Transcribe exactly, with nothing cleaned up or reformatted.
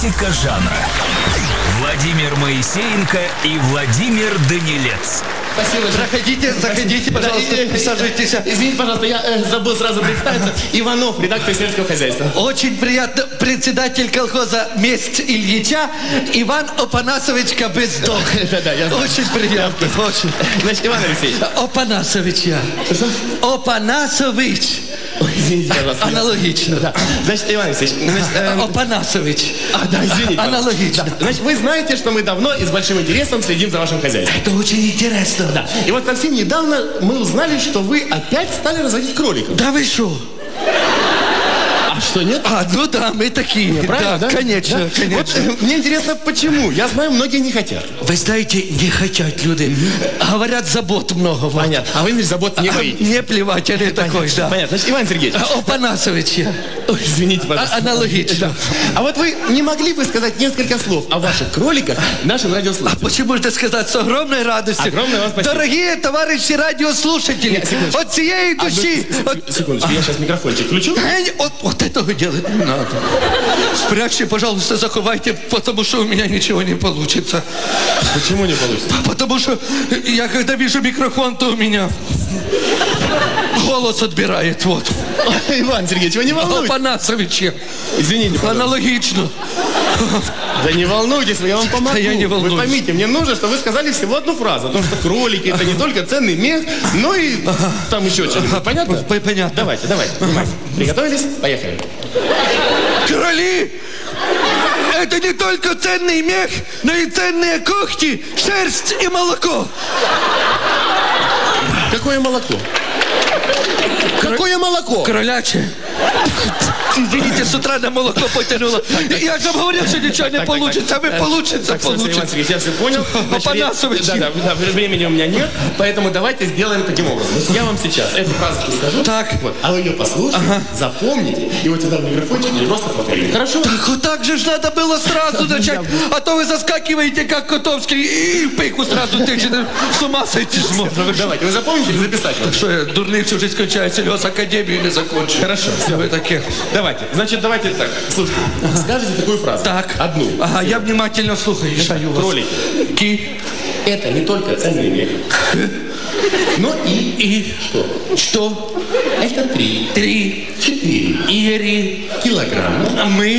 Классика жанра. Владимир Моисеенко и Владимир Данилец. Спасибо. Заходите, заходите, пожалуйста, Да, присаживайтесь. Извините, пожалуйста, я э, забыл сразу представиться. Иванов, редактор сельского хозяйства. Очень приятно. Председатель колхоза «Месть Ильича» Иван Опанасович Кобыздох. Да-да, я знаю. Очень приятно, очень. Значит, Иван Алексеевич. Опанасович я. Опанасович. Ой, извините, пожалуйста. Аналогично. Да. Значит, Иван Алексеевич. Значит, эм, Опанасович. А, да, извините. Аналогично. Да. Значит, вы знаете, что мы давно и с большим интересом следим за вашим хозяйством. Это очень интересно. Да. И вот совсем недавно мы узнали, что вы опять стали разводить кроликов. Да вы шо? А что, нет? А, ну да, мы такие. Правильно, да? Конечно, Да? конечно. Вот, э, мне интересно, почему? Я знаю, многие не хотят. Вы знаете, не хотят люди. Говорят, забот много. Вот. Понятно. А вы, значит, забот не боитесь. Не плевать, я не такой, да. Понятно. Значит, Иван Сергеевич. Опанасович я. Ой, извините, пожалуйста. А- аналогично. Да. А вот вы не могли бы сказать несколько слов о ваших кроликах нашим А радиослушателям? почему же сказать с огромной радостью? Огромное вам спасибо. Дорогие товарищи радиослушатели, Нет, секундочку. от всей Одну души... сек- от- сек- Секундочку, я сейчас микрофончик включу. Эй, Вот, вот этого делать не надо. Спрячьте, пожалуйста, заховайте, потому что у меня ничего не получится. Почему не получится? Потому что я когда вижу микрофон, то у меня голос отбирает, вот. Иван Сергеевич, вы не волнуйтесь. Опанасович я. Извините, пожалуйста. Аналогично. Да не волнуйтесь, я вам помогу. Да я не волнуюсь. Вы поймите, мне нужно, чтобы вы сказали всего одну фразу. Потому что кролики это не только ценный мех, но и там еще что-нибудь. Понятно? П- Понятно. Давайте, давайте. Внимание. Приготовились? Поехали. Короли! Это не только ценный мех, но и ценные когти, шерсть и молоко. Какое молоко? Какое молоко? Короляче. Извините, с утра на молоко потянуло. Я же вам говорил, что ничего не Так, так, получится, так. а вы получится, Так, Иван получится. Сергеевич, я все понял. Значит, вре- Опанасович. Да, да, да, времени у меня нет, поэтому давайте сделаем таким образом. Значит, я вам сейчас эту фразу скажу. Так. Вот, а вы ее послушайте, запомните, и вот сюда в микрофончик не просто повторите. Хорошо? Так вот так же ж надо было сразу начать, а то вы заскакиваете, как Котовский, и в пику сразу тычете. С ума сойти ж можно. Вы что? Давайте, вы запомните или записать? вам? Что я, дурный всю жизнь кончаю, сельхозакадемию не закончу. Хорошо, все. Вы такие. Давайте, значит, давайте так. Слушайте, скажите такую фразу. Так. Одну. Ага, я внимательно слухаю. Решаю вас. Кролики. Ки. Это не только ценный мех, но и... И. Что? Что? Это три, Три. четыре Ири. килограмма Мы.